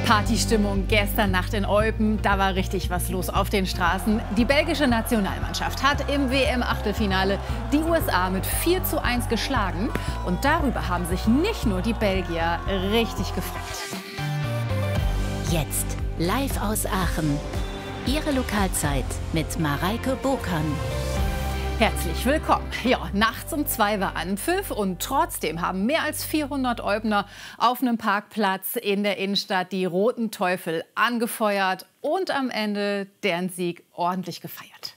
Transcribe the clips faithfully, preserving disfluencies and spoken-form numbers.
Partystimmung gestern Nacht in Eupen. Da war richtig was los auf den Straßen. Die belgische Nationalmannschaft hat im W M-Achtelfinale die U S A mit vier zu eins geschlagen. Und darüber haben sich nicht nur die Belgier richtig gefreut. Jetzt live aus Aachen. Ihre Lokalzeit mit Mareike Bokan. Herzlich willkommen. Ja, nachts um zwei war Anpfiff und trotzdem haben mehr als vierhundert Eubner auf einem Parkplatz in der Innenstadt die Roten Teufel angefeuert und am Ende deren Sieg ordentlich gefeiert.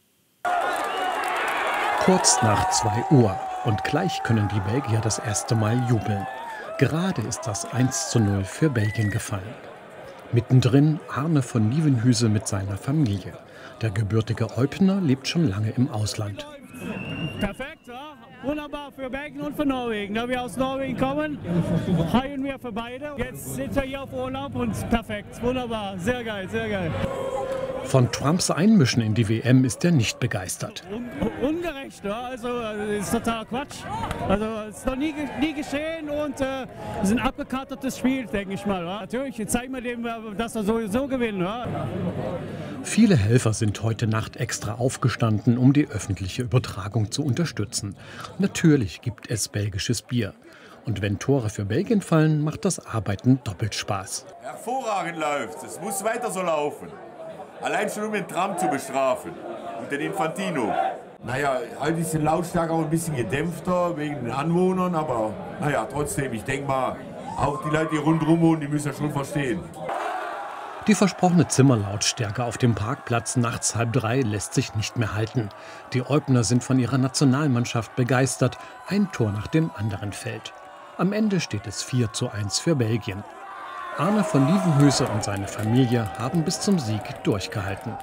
Kurz nach zwei Uhr und gleich können die Belgier das erste Mal jubeln. Gerade ist das eins zu null für Belgien gefallen. Mittendrin Arne von Nieuwenhuizen mit seiner Familie. Der gebürtige Eubner lebt schon lange im Ausland. Perfekt, ja. Wunderbar für Belgien und für Norwegen. Da wir aus Norwegen kommen, heilen wir für beide. Jetzt sind wir hier auf Urlaub und perfekt, wunderbar, sehr geil, sehr geil. Von Trumps Einmischen in die W M ist er nicht begeistert. Un ungerecht, ja? Also das ist total Quatsch. Also es ist noch nie, nie geschehen und äh, es ist ein abgekartetes Spiel, denke ich mal. Ja? Natürlich zeigen wir dem, dass wir sowieso gewinnen. Ja? Viele Helfer sind heute Nacht extra aufgestanden, um die öffentliche Übertragung zu unterstützen. Natürlich gibt es belgisches Bier. Und wenn Tore für Belgien fallen, macht das Arbeiten doppelt Spaß. Hervorragend läuft. Es muss weiter so laufen. Allein schon um den Trump zu bestrafen und den Infantino. Naja, halt ist die Lautstärke auch ein bisschen gedämpfter wegen den Anwohnern, aber naja, trotzdem, ich denke mal, auch die Leute, die rundherum wohnen, die müssen ja schon verstehen. Die versprochene Zimmerlautstärke auf dem Parkplatz nachts halb drei lässt sich nicht mehr halten. Die Eubner sind von ihrer Nationalmannschaft begeistert. Ein Tor nach dem anderen fällt. Am Ende steht es vier zu eins für Belgien. Arne von Nieuwenhuizen und seine Familie haben bis zum Sieg durchgehalten.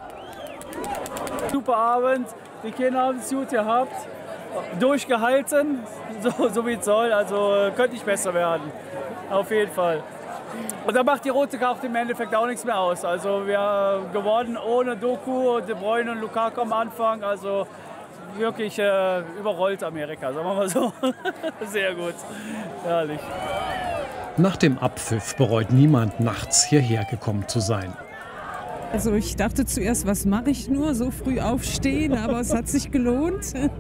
Super Abend, die Kinder haben es gut gehabt, durchgehalten, so, so wie es soll. Also könnte nicht besser werden, auf jeden Fall. Und da macht die rote Karte im Endeffekt auch nichts mehr aus. Also wir haben gewonnen ohne Doku, De Bruyne und Lukaku am Anfang. Also wirklich äh, überrollt Amerika, sagen wir mal so. Sehr gut, herrlich. Nach dem Abpfiff bereut niemand, nachts hierher gekommen zu sein. Also ich dachte zuerst, was mache ich nur, so früh aufstehen, aber es hat sich gelohnt. Ole,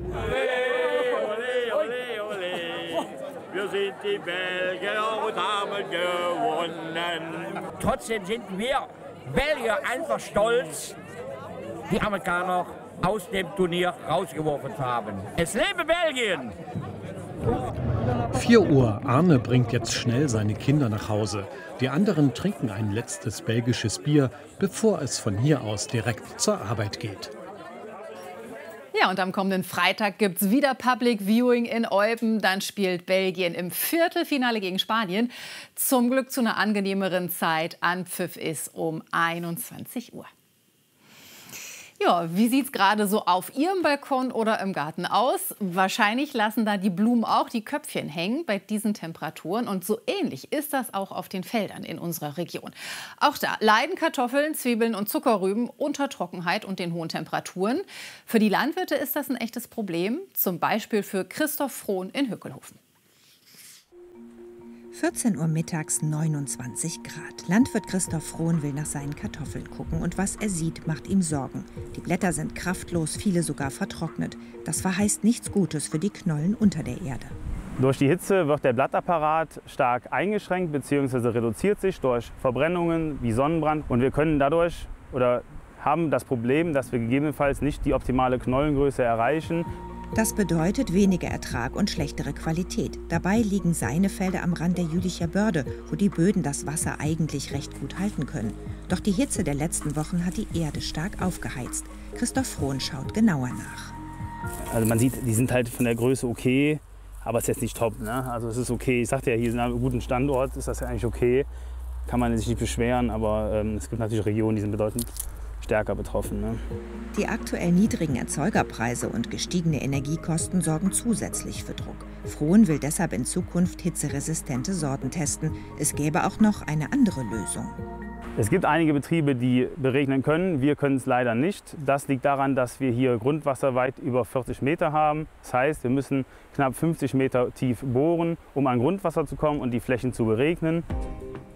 ole, ole. Wir sind die Belgier und haben gewonnen. Trotzdem sind wir Belgier einfach stolz, die Amerikaner aus dem Turnier rausgeworfen zu haben. Es lebe Belgien! vier Uhr. Arne bringt jetzt schnell seine Kinder nach Hause. Die anderen trinken ein letztes belgisches Bier, bevor es von hier aus direkt zur Arbeit geht. Ja, und am kommenden Freitag gibt es wieder Public Viewing in Eupen. Dann spielt Belgien im Viertelfinale gegen Spanien. Zum Glück zu einer angenehmeren Zeit. Anpfiff ist um einundzwanzig Uhr. Ja, wie sieht es gerade so auf Ihrem Balkon oder im Garten aus? Wahrscheinlich lassen da die Blumen auch die Köpfchen hängen bei diesen Temperaturen. Und so ähnlich ist das auch auf den Feldern in unserer Region. Auch da leiden Kartoffeln, Zwiebeln und Zuckerrüben unter Trockenheit und den hohen Temperaturen. Für die Landwirte ist das ein echtes Problem, zum Beispiel für Christoph Frohn in Hückelhofen. vierzehn Uhr mittags, neunundzwanzig Grad. Landwirt Christoph Frohn will nach seinen Kartoffeln gucken und was er sieht, macht ihm Sorgen. Die Blätter sind kraftlos, viele sogar vertrocknet. Das verheißt nichts Gutes für die Knollen unter der Erde. Durch die Hitze wird der Blattapparat stark eingeschränkt bzw. reduziert sich durch Verbrennungen wie Sonnenbrand. Und wir können dadurch oder haben das Problem, dass wir gegebenenfalls nicht die optimale Knollengröße erreichen. Das bedeutet weniger Ertrag und schlechtere Qualität. Dabei liegen seine Felder am Rand der Jülicher Börde, wo die Böden das Wasser eigentlich recht gut halten können. Doch die Hitze der letzten Wochen hat die Erde stark aufgeheizt. Christoph Frohn schaut genauer nach. Also man sieht, die sind halt von der Größe okay, aber es ist jetzt nicht top. Ne? Also es ist okay. Ich sagte ja, hier in einem guten Standort ist das ja eigentlich okay. Kann man sich nicht beschweren, aber ähm, es gibt natürlich Regionen, die sind bedeutend stärker betroffen. Ne? Die aktuell niedrigen Erzeugerpreise und gestiegene Energiekosten sorgen zusätzlich für Druck. Frohn will deshalb in Zukunft hitzeresistente Sorten testen. Es gäbe auch noch eine andere Lösung. Es gibt einige Betriebe, die beregnen können. Wir können es leider nicht. Das liegt daran, dass wir hier Grundwasser weit über vierzig Meter haben. Das heißt, wir müssen knapp fünfzig Meter tief bohren, um an Grundwasser zu kommen und die Flächen zu beregnen.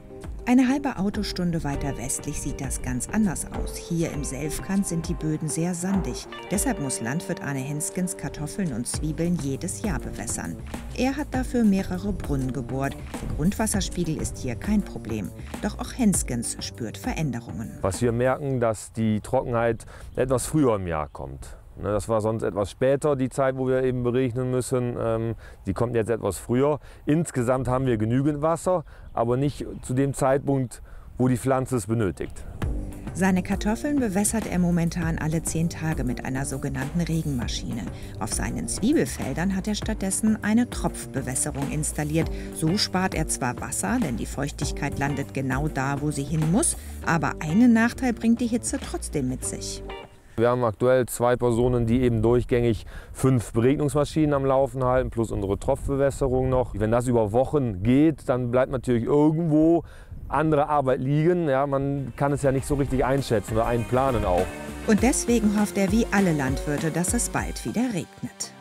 Eine halbe Autostunde weiter westlich sieht das ganz anders aus. Hier im Selfkant sind die Böden sehr sandig. Deshalb muss Landwirt Arne Henskens Kartoffeln und Zwiebeln jedes Jahr bewässern. Er hat dafür mehrere Brunnen gebohrt. Der Grundwasserspiegel ist hier kein Problem. Doch auch Henskens spürt Veränderungen. Was wir merken, dass die Trockenheit etwas früher im Jahr kommt. Das war sonst etwas später, die Zeit, wo wir eben beregnen müssen. Die kommt jetzt etwas früher. Insgesamt haben wir genügend Wasser, aber nicht zu dem Zeitpunkt, wo die Pflanze es benötigt. Seine Kartoffeln bewässert er momentan alle zehn Tage mit einer sogenannten Regenmaschine. Auf seinen Zwiebelfeldern hat er stattdessen eine Tropfbewässerung installiert. So spart er zwar Wasser, denn die Feuchtigkeit landet genau da, wo sie hin muss, aber einen Nachteil bringt die Hitze trotzdem mit sich. Wir haben aktuell zwei Personen, die eben durchgängig fünf Beregnungsmaschinen am Laufen halten, plus unsere Tropfbewässerung noch. Wenn das über Wochen geht, dann bleibt natürlich irgendwo andere Arbeit liegen. Ja, man kann es ja nicht so richtig einschätzen oder einplanen auch. Und deswegen hofft er wie alle Landwirte, dass es bald wieder regnet.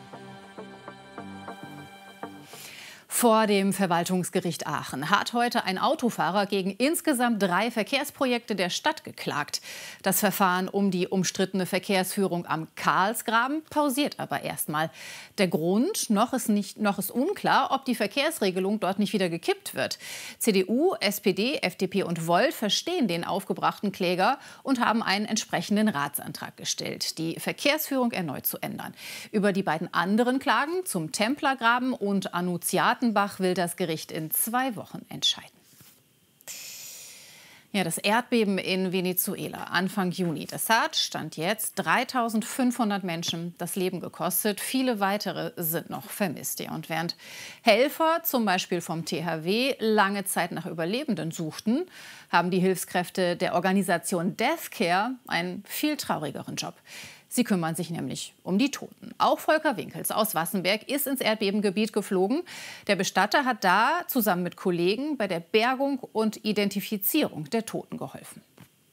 Vor dem Verwaltungsgericht Aachen hat heute ein Autofahrer gegen insgesamt drei Verkehrsprojekte der Stadt geklagt. Das Verfahren um die umstrittene Verkehrsführung am Karlsgraben pausiert aber erstmal. Der Grund? Noch ist, nicht, noch ist unklar, ob die Verkehrsregelung dort nicht wieder gekippt wird. C D U, S P D, F D P und Volt verstehen den aufgebrachten Kläger und haben einen entsprechenden Ratsantrag gestellt, die Verkehrsführung erneut zu ändern. Über die beiden anderen Klagen zum Templergraben und Annunciaten will das Gericht in zwei Wochen entscheiden. Ja, das Erdbeben in Venezuela Anfang Juni, das hat, Stand jetzt, dreitausendfünfhundert Menschen das Leben gekostet. Viele weitere sind noch vermisst. Ja, und während Helfer, zum Beispiel vom T H W, lange Zeit nach Überlebenden suchten, haben die Hilfskräfte der Organisation Deathcare einen viel traurigeren Job. Sie kümmern sich nämlich um die Toten. Auch Volker Winkels aus Wassenberg ist ins Erdbebengebiet geflogen. Der Bestatter hat da zusammen mit Kollegen bei der Bergung und Identifizierung der Toten geholfen.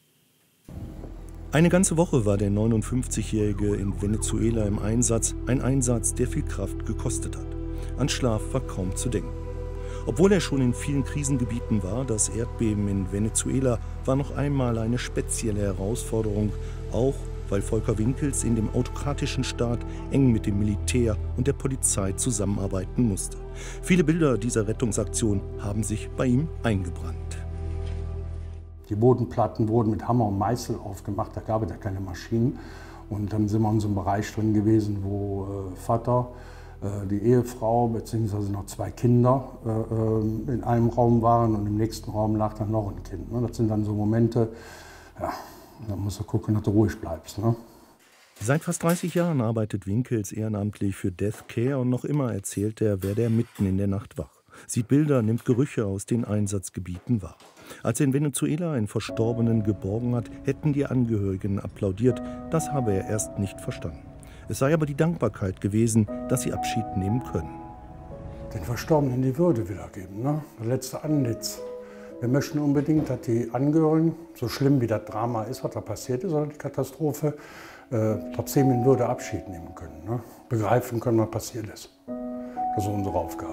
Eine ganze Woche war der neunundfünfzigjährige in Venezuela im Einsatz. Ein Einsatz, der viel Kraft gekostet hat. An Schlaf war kaum zu denken. Obwohl er schon in vielen Krisengebieten war, das Erdbeben in Venezuela war noch einmal eine spezielle Herausforderung, auch weil Volker Winkels in dem autokratischen Staat eng mit dem Militär und der Polizei zusammenarbeiten musste. Viele Bilder dieser Rettungsaktion haben sich bei ihm eingebrannt. Die Bodenplatten wurden mit Hammer und Meißel aufgemacht, da gab es ja keine Maschinen. Und dann sind wir in so einem Bereich drin gewesen, wo äh, Vater, äh, die Ehefrau bzw. noch zwei Kinder äh, in einem Raum waren und im nächsten Raum lag dann noch ein Kind. Ne? Das sind dann so Momente, ja, da musst du gucken, dass du ruhig bleibst. Ne? Seit fast dreißig Jahren arbeitet Winkels ehrenamtlich für Deathcare und noch immer erzählt er, werde er mitten in der Nacht wach. Sieht Bilder, nimmt Gerüche aus den Einsatzgebieten wahr. Als er in Venezuela einen Verstorbenen geborgen hat, hätten die Angehörigen applaudiert. Das habe er erst nicht verstanden. Es sei aber die Dankbarkeit gewesen, dass sie Abschied nehmen können. Den Verstorbenen die Würde wiedergeben, ne? Das letzte Antlitz. Wir möchten unbedingt, dass die Angehörigen, so schlimm wie das Drama ist, was da passiert ist, oder die Katastrophe, äh, trotzdem in Würde Abschied nehmen können. Ne? Begreifen können, was passiert ist. Das ist unsere Aufgabe.